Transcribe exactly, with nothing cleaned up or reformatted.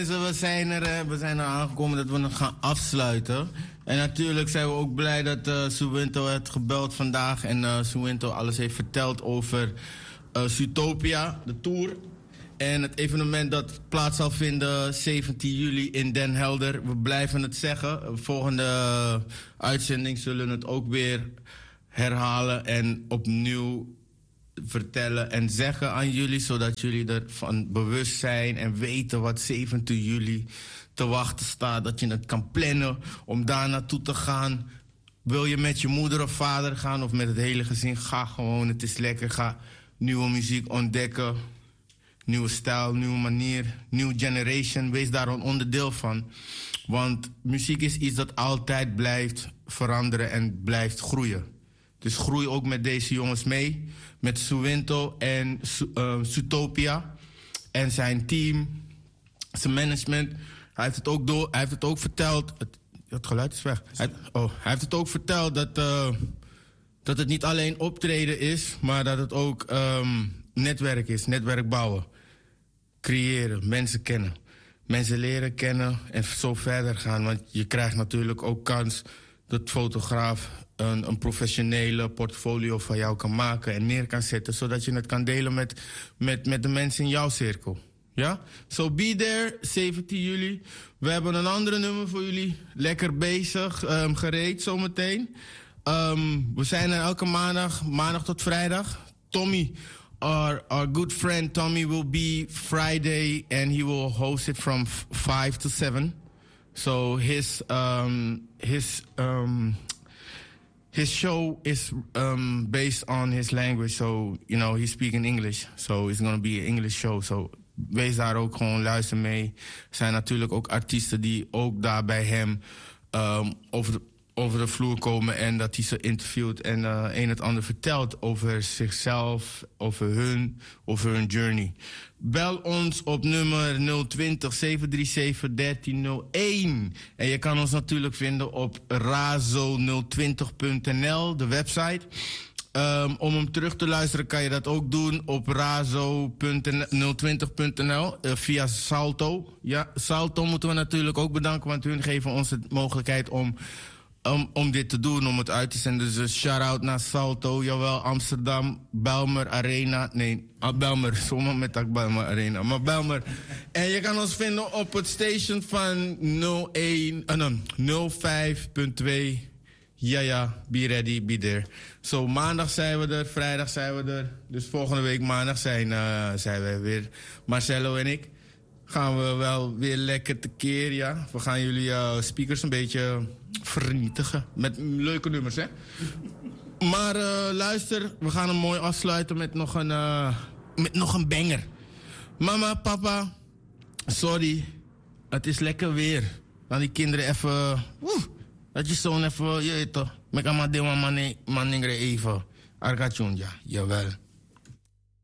We zijn, er, eh, we zijn er aangekomen dat we nog gaan afsluiten. En natuurlijk zijn we ook blij dat uh, Suwinto heeft gebeld vandaag. En uh, Suwinto alles heeft verteld over uh, Zootopia, de tour. En het evenement dat plaats zal vinden zeventien juli in Den Helder. We blijven het zeggen. Volgende uh, uitzending zullen we het ook weer herhalen en opnieuw vertellen en zeggen aan jullie, zodat jullie ervan bewust zijn en weten wat zeventien juli te wachten staat. Dat je het kan plannen om daar naartoe te gaan. Wil je met je moeder of vader gaan of met het hele gezin? Ga gewoon, het is lekker. Ga nieuwe muziek ontdekken. Nieuwe stijl, nieuwe manier, nieuwe generation. Wees daar een onderdeel van. Want muziek is iets dat altijd blijft veranderen en blijft groeien. Dus groei ook met deze jongens mee. Met Suwinto en uh, Zootopia. En zijn team, zijn management. Hij heeft het ook, door, hij heeft het ook verteld. Het, het geluid is weg. Hij, oh, hij heeft het ook verteld dat, uh, dat het niet alleen optreden is, maar dat het ook um, netwerk is. Netwerk bouwen. Creëren. Mensen kennen. Mensen leren kennen en zo verder gaan. Want je krijgt natuurlijk ook kans dat fotograaf Een, een professionele portfolio van jou kan maken en neer kan zetten, zodat je het kan delen met, met, met de mensen in jouw cirkel. Ja? So be there, zeventien juli. We hebben een andere nummer voor jullie. Lekker bezig, um, gereed zometeen. Um, we zijn er elke maandag, maandag tot vrijdag. Tommy, our, our good friend Tommy will be Friday and he will host it from five to seven. So his, um, his, um, His show is um, based on his language, so you know he's speaking English, so it's gonna be an English show. So wees daar ook gewoon, luister mee. Er zijn natuurlijk ook artiesten die ook daar bij hem um, over, de, over de vloer komen en dat hij ze interviewt en uh, een het ander vertelt over zichzelf, over hun, over hun journey. Bel ons op nummer nul twintig, zeven drie zeven, dertien nul één. En je kan ons natuurlijk vinden op razo nul twintig punt n l, de website. Um, om hem terug te luisteren kan je dat ook doen op razo nul twintig punt n l uh, via Salto. Ja, Salto moeten we natuurlijk ook bedanken, want hun geven ons de mogelijkheid om Um, om dit te doen, om het uit te zenden. Dus shout-out naar Salto, jawel, Amsterdam, Bijlmer Arena. Nee, ah, Bijlmer, zomaar met dat Bijlmer Arena. Maar Bijlmer. En je kan ons vinden op het station van nul één, uh, no, nul vijf punt twee. Ja, ja, be ready, be there. Zo, so, maandag zijn we er, vrijdag zijn we er. Dus volgende week maandag zijn, uh, zijn we weer. Marcelo en ik gaan we wel weer lekker tekeer, ja. We gaan jullie uh, speakers een beetje vernietigen. Met leuke nummers, hè. Maar uh, luister, we gaan hem mooi afsluiten met nog een, uh, met nog een banger. Mama, papa, sorry. Het is lekker weer. Dan die kinderen even... Woe, dat je zoon even... Je weet toch. Met allemaal dingen, man, man, even. Argatjonja, jawel.